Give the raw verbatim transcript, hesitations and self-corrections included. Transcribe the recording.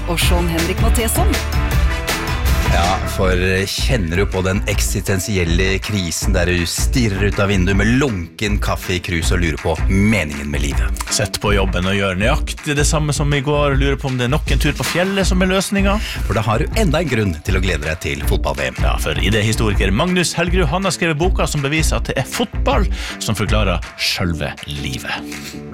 og Sean-Henrik Matheson. Ja, for kjenner du på den eksistensielle krisen der du stirrer ut av vinduet med lunken kaffe i krus og lurer på meningen med livet? Sett på jobben og gjør nøyaktig det samme som i går, lurer på om det er nok en tur på fjellet som er løsningen. For da har du enda en grunn til å glede deg til fotball-V M. Ja, for idéhistoriker Magnus Helgerud, han har skrevet boka som beviser at det er fotball som forklarer selve livet.